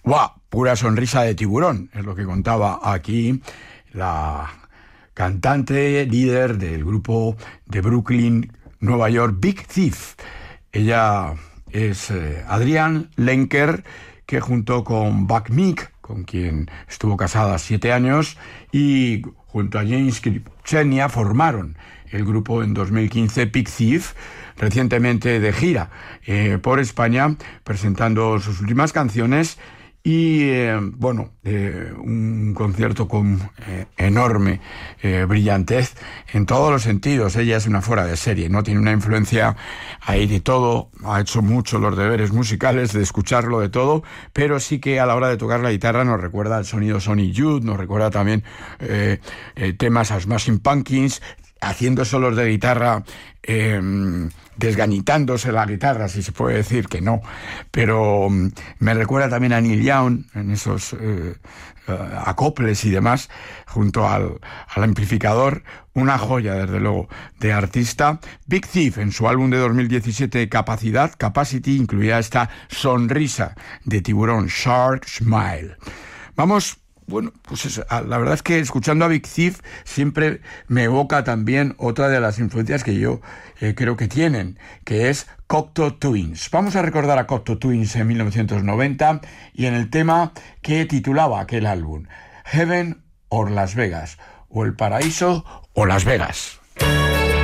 ¡Guau! Pura sonrisa de tiburón, es lo que contaba aquí la cantante líder del grupo de Brooklyn, Nueva York, Big Thief. Ella es Adrienne Lenker, que junto con Buck Meek, con quien estuvo casada 7 años, y junto a James Kripchenia formaron el grupo en 2015, Big Thief, recientemente de gira por España, presentando sus últimas canciones. Y un concierto con enorme brillantez en todos los sentidos. Ella es una fuera de serie, ¿no? Tiene una influencia ahí de todo, ha hecho mucho los deberes musicales, de escucharlo de todo, pero sí que a la hora de tocar la guitarra nos recuerda el sonido Sonic Youth, nos recuerda también temas a Smashing Pumpkins, haciendo solos de guitarra, desganitándose la guitarra, si se puede decir que no, pero me recuerda también a Neil Young en esos acoples y demás, junto al amplificador. Una joya, desde luego, de artista. Big Thief, en su álbum de 2017, Capacity, incluía esta sonrisa de tiburón, Shark Smile. Vamos. Bueno, pues la verdad es que escuchando a Big Thief siempre me evoca también otra de las influencias que yo creo que tienen, que es Cocteau Twins. Vamos a recordar a Cocteau Twins en 1990 y en el tema que titulaba aquel álbum, Heaven or Las Vegas, o El Paraíso o Las Vegas.